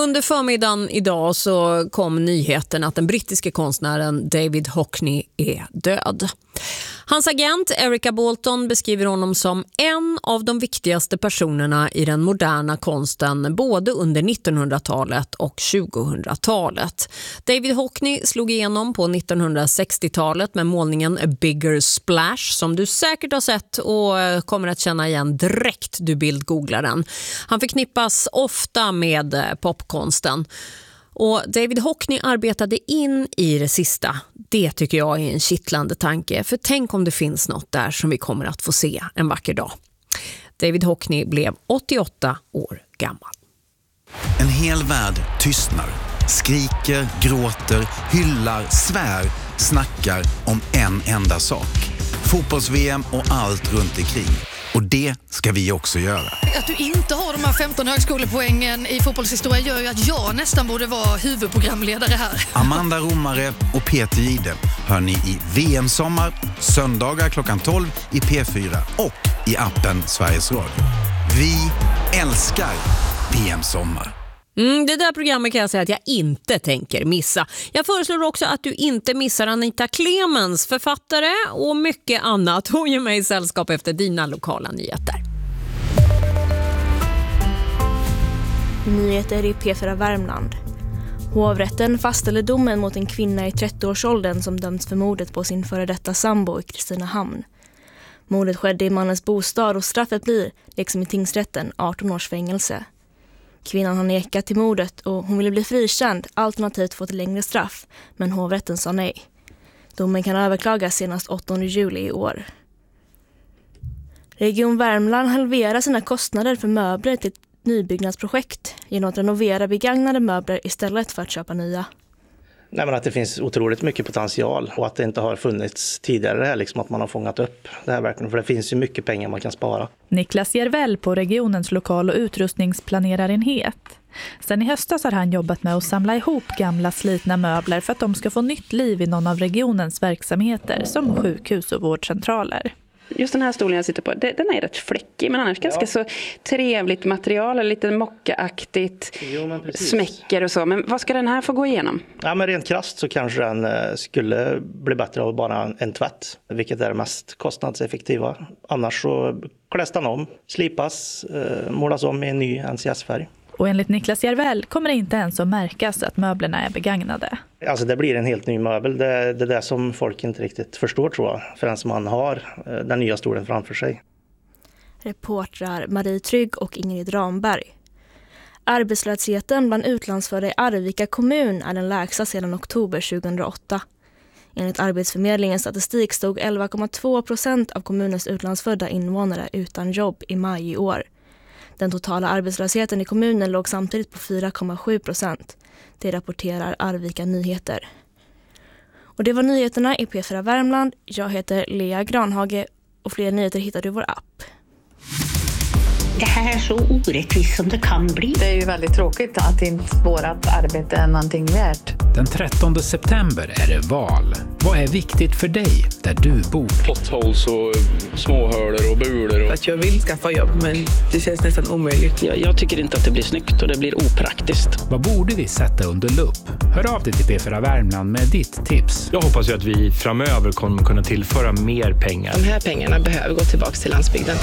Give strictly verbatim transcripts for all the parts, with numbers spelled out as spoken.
Under förmiddagen idag så kom nyheten att den brittiska konstnären David Hockney är död. Hans agent Erica Bolton beskriver honom som en av de viktigaste personerna i den moderna konsten både under nittonhundratalet och tjugohundratalet. David Hockney slog igenom på nittonhundrasextiotalet med målningen A Bigger Splash som du säkert har sett och kommer att känna igen direkt du bildgooglar den. Han förknippas ofta med popkonsten. Och David Hockney arbetade in i det sista. Det tycker jag är en kittlande tanke. För tänk om det finns något där som vi kommer att få se en vacker dag. David Hockney blev åttioåtta år gammal. En hel värld tystnar, skriker, gråter, hyllar, svär, snackar om en enda sak. Fotbolls-V M och allt runt omkring. Och det ska vi också göra. Att du inte har de här femton högskolepoängen i fotbollshistoria gör ju att jag nästan borde vara huvudprogramledare här. Amanda Romare och Peter Jihde hör ni i V M-sommar, söndagar klockan tolv i P fyra och i appen Sveriges Radio. Vi älskar V M-sommar. Mm, det där programmet kan jag säga att jag inte tänker missa. Jag föreslår också att du inte missar Anita Clemens, författare och mycket annat. Hon ger mig sällskap efter dina lokala nyheter. Nyheter i P fyra Värmland. Hovrätten fastställde domen mot en kvinna i trettioårsåldern som dömts för mordet på sin före detta sambo i Kristinehamn. Mordet skedde i mannens bostad och straffet blir, liksom i tingsrätten, arton års fängelse. Kvinnan har nekat till mordet och hon ville bli frikänd, alternativt få ett längre straff, men hovrätten sa nej. Domen kan överklagas senast åttonde juli i år. Region Värmland halverar sina kostnader för möbler till ett nybyggnadsprojekt genom att renovera begagnade möbler istället för att köpa nya. Nej, men att det finns otroligt mycket potential och att det inte har funnits tidigare det här, liksom att man har fångat upp det här verkligen, för det finns ju mycket pengar man kan spara. Niklas Järvel på regionens lokal- och utrustningsplanerarenhet. Sen i höstas har han jobbat med att samla ihop gamla slitna möbler för att de ska få nytt liv i någon av regionens verksamheter som sjukhus och vårdcentraler. Just den här stolen jag sitter på, den är rätt fläckig men annars ja. ganska så trevligt material, lite mockaaktigt, smäcker och så. Men vad ska den här få gå igenom? Ja, men rent krasst så kanske den skulle bli bättre av bara en tvätt, vilket är det mest kostnadseffektiva. Annars så kläs den om, slipas, målas om i en ny N C S-färg. Och enligt Niklas Järvel kommer det inte ens att märkas att möblerna är begagnade. Alltså det blir en helt ny möbel. Det är det där som folk inte riktigt förstår, tror jag, förrän man har den nya stolen framför sig. Reportrar Marie Trygg och Ingrid Ramberg. Arbetslösheten bland utlandsfödda i Arvika kommun är den lägsta sedan oktober tjugohundraåtta. Enligt Arbetsförmedlingens statistik stod elva komma två procent av kommunens utlandsfödda invånare utan jobb i maj i år. Den totala arbetslösheten i kommunen låg samtidigt på fyra komma sju procent. Det rapporterar Arvika Nyheter. Och det var nyheterna i P fyra Värmland. Jag heter Lea Granhage och fler nyheter hittar du i vår app. Det här är så orättvist som det kan bli. Det är ju väldigt tråkigt att inte vårt arbete är någonting värt. Den trettonde september är det val. Vad är viktigt för dig där du bor? Potholes och småhörlor och bulor. Och... Att jag vill skaffa jobb, men det känns nästan omöjligt. Jag, jag tycker inte att det blir snyggt och det blir opraktiskt. Vad borde vi sätta under lupp? Hör av dig till P fyra Värmland med ditt tips. Jag hoppas ju att vi framöver kommer kunna tillföra mer pengar. De här pengarna behöver gå tillbaka till landsbygden.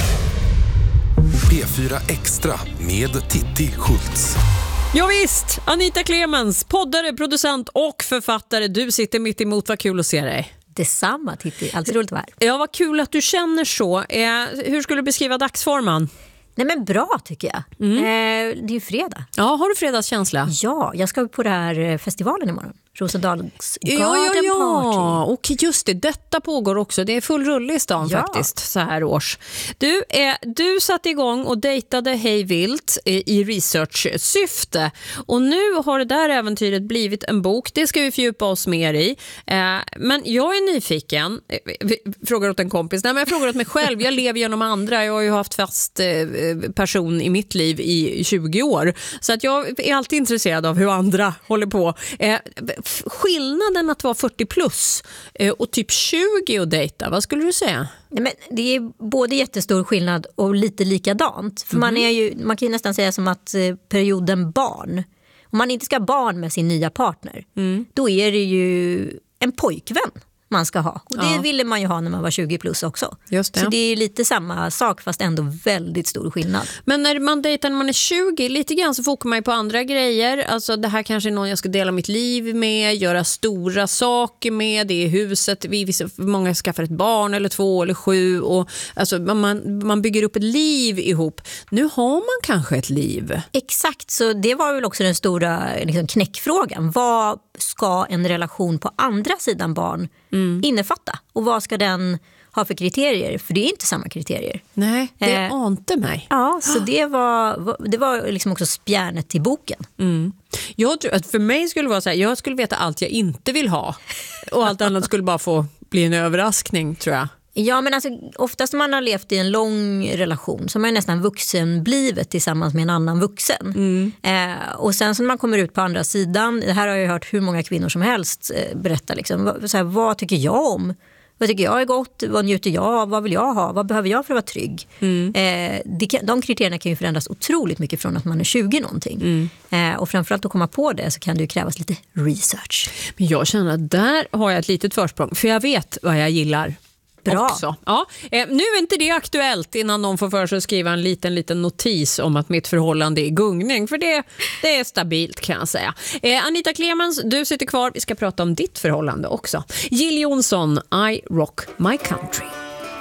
P fyra Extra med Titti Schultz. Ja visst, Anita Clemens, poddare, producent och författare. Du sitter mitt emot, vad kul att se dig. Detsamma Titti, alltid roligt att vara här. Ja, vad kul att du känner så. Eh, hur skulle du beskriva dagsformen? Nej men bra tycker jag. Mm. Eh, det är ju fredag. Ja, har du fredagskänsla? Ja, jag ska på den här festivalen imorgon. Rosendags ja, Garden ja, ja. Party. Och just det, detta pågår också. Det är full rulle i stan ja. faktiskt, så här års. Du, eh, du satte igång och dejtade hej vilt eh, i research-syfte. Och nu har det där äventyret blivit en bok. Det ska vi fördjupa oss mer i. Eh, men jag är nyfiken. Eh, frågar åt en kompis. Nej, men jag frågar åt mig själv. Jag lever genom andra. Jag har ju haft fast eh, person i mitt liv i tjugo år. Så att jag är alltid intresserad av hur andra håller på. Eh, skillnaden att vara fyrtio plus och typ tjugo och dejta, vad skulle du säga? Nej, men det är både jättestor skillnad och lite likadant. För mm. man är ju, man kan ju nästan säga som att perioden barn Om man inte ska ha barn med sin nya partner, mm. då är det ju en pojkvän man ska ha. Och det ja. ville man ju ha när man var tjugo plus också. Just det. Så det är lite samma sak fast ändå väldigt stor skillnad. Men när man dejtar när man är tjugo, lite grann så fokar man ju på andra grejer. Alltså det här kanske är någon jag ska dela mitt liv med, göra stora saker med, det är huset. Vi, vi, många skaffar ett barn eller två eller sju. Och, alltså, man, man bygger upp ett liv ihop. Nu har man kanske ett liv. Exakt, så det var väl också den stora liksom, knäckfrågan. Vad ska en relation på andra sidan barn mm. innefatta? Och vad ska den ha för kriterier? För det är inte samma kriterier. Nej, det eh, ante mig. Ja, så det var, det var liksom också spjärnet till boken. Mm. Jag tror att för mig skulle det vara så här, jag skulle veta allt jag inte vill ha. Och allt annat skulle bara få bli en överraskning, tror jag. Ja, men alltså, oftast när man har levt i en lång relation så är man nästan vuxenblivet tillsammans med en annan vuxen. Mm. Eh, och sen så när man kommer ut på andra sidan, det här har jag hört hur många kvinnor som helst eh, berätta. Liksom, så här, vad tycker jag om? Vad tycker jag är gott? Vad njuter jag av? Vad vill jag ha? Vad behöver jag för att vara trygg? Mm. Eh, det kan, de kriterierna kan ju förändras otroligt mycket från att man är tjugo någonting. Mm. Eh, och framförallt att komma på det så kan det ju krävas lite research. Men jag känner att där har jag ett litet försprång. För jag vet vad jag gillar. Bra. Också. Ja, eh, nu är inte det aktuellt innan någon får för sig att skriva en liten liten notis om att mitt förhållande är gungning. För det, det är stabilt kan jag säga. Eh, Anita Clemens, du sitter kvar. Vi ska prata om ditt förhållande också. Jill Johnson, I Rock My Country.